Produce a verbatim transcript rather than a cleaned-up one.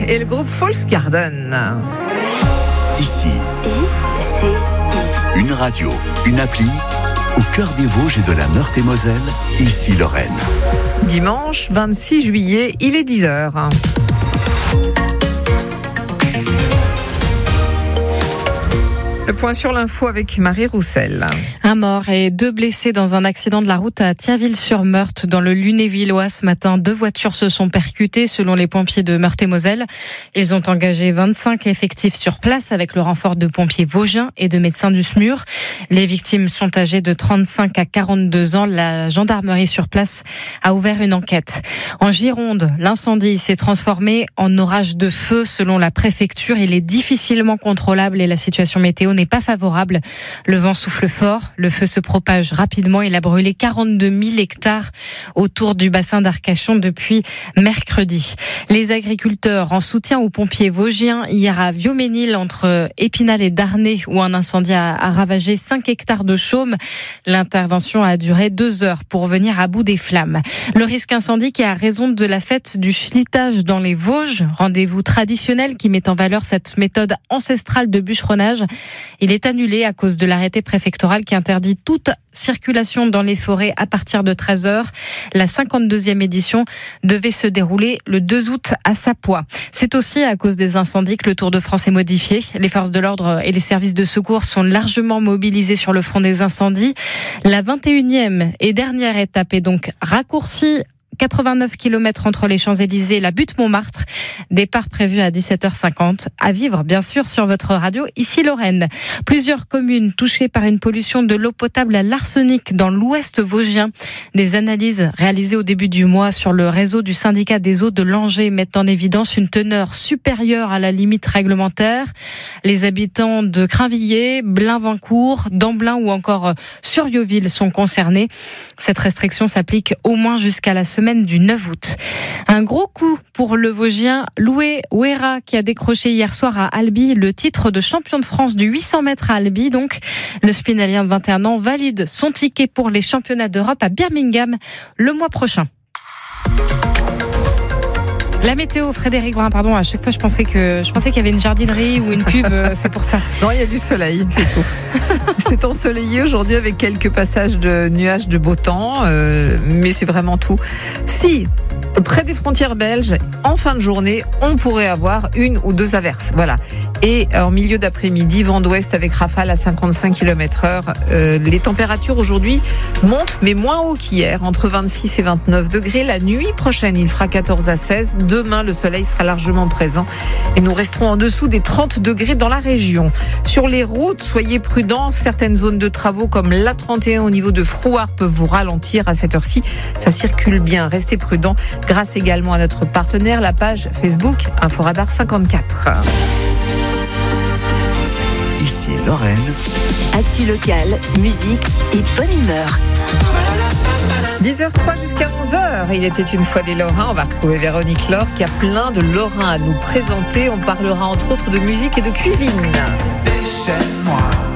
et le groupe False Garden. Ici, I C I. une radio, une appli, au cœur des Vosges et de la Meurthe-et-Moselle, ici Lorraine. Dimanche vingt-six juillet, il est dix heures. Le point sur l'info avec Marie Roussel. Un mort et deux blessés dans un accident de la route à Thionville-sur-Meurthe dans le Lunévillois. Ce matin, deux voitures se sont percutées selon les pompiers de Meurthe-et-Moselle. Ils ont engagé vingt-cinq effectifs sur place avec le renfort de pompiers vosgiens et de médecins du S M U R. Les victimes sont âgées de trente-cinq à quarante-deux ans. La gendarmerie sur place a ouvert une enquête. En Gironde, l'incendie s'est transformé en orage de feu selon la préfecture. Il est difficilement contrôlable et la situation météo n'est pas favorable. Le vent souffle fort, le feu se propage rapidement. Il a brûlé quarante-deux mille hectares autour du bassin d'Arcachon depuis mercredi. Les agriculteurs en soutien aux pompiers vosgiens hier à Viauménil entre Épinal et Darney où un incendie a, a ravagé cinq hectares de chaume. L'intervention a duré deux heures pour venir à bout des flammes. Le risque incendie qui a raison de la fête du schlitage dans les Vosges, rendez-vous traditionnel qui met en valeur cette méthode ancestrale de bûcheronnage. Il est annulé à cause de l'arrêté préfectoral qui interdit toute circulation dans les forêts à partir de treize heures. La cinquante-deuxième édition devait se dérouler le deux août à Sapois. C'est aussi à cause des incendies que le Tour de France est modifié. Les forces de l'ordre et les services de secours sont largement mobilisés sur le front des incendies. La vingt et unième et dernière étape est donc raccourcie. quatre-vingt-neuf kilomètres entre les Champs-Élysées et la butte Montmartre. Départ prévu à dix-sept heures cinquante. À vivre, bien sûr, sur votre radio, ici Lorraine. Plusieurs communes touchées par une pollution de l'eau potable à l'arsenic dans l'ouest vosgien. Des analyses réalisées au début du mois sur le réseau du syndicat des eaux de Langeais mettent en évidence une teneur supérieure à la limite réglementaire. Les habitants de Crainvilliers, Blainvancourt, d'Amblin ou encore Surrioville sont concernés. Cette restriction s'applique au moins jusqu'à la semaine du neuf août. Un gros coup pour le Vosgien Loué Ouera qui a décroché hier soir à Albi le titre de champion de France du huit cents mètres à Albi. Donc, le spinalien de vingt et un ans valide son ticket pour les championnats d'Europe à Birmingham le mois prochain. La météo, Frédéric Brun, pardon, à chaque fois je pensais que je pensais qu'il y avait une jardinerie ou une pub, c'est pour ça. Non, il y a du soleil, c'est tout. C'est ensoleillé aujourd'hui avec quelques passages de nuages de beau temps, euh, mais c'est vraiment tout. Si, près des frontières belges, en fin de journée, on pourrait avoir une ou deux averses, voilà. Et en milieu d'après-midi, vent d'ouest avec rafale à cinquante-cinq kilomètres heure. Euh, les températures aujourd'hui montent, mais moins haut qu'hier, entre vingt-six et vingt-neuf degrés. La nuit prochaine, il fera quatorze à seize. Demain, le soleil sera largement présent et nous resterons en dessous des trente degrés dans la région. Sur les routes, soyez prudents. Certaines zones de travaux comme l'A trente et un au niveau de Frouard peuvent vous ralentir à cette heure-ci. Ça circule bien. Restez prudents grâce également à notre partenaire, la page Facebook Inforadar cinquante-quatre. Ici Lorraine. Actu locale, musique et bonne humeur. dix heures trois jusqu'à onze heures. Il était une fois des Lorrains. On va retrouver Véronique Laure qui a plein de Lorrains à nous présenter. On parlera entre autres de musique et de cuisine. Déchaîne-moi.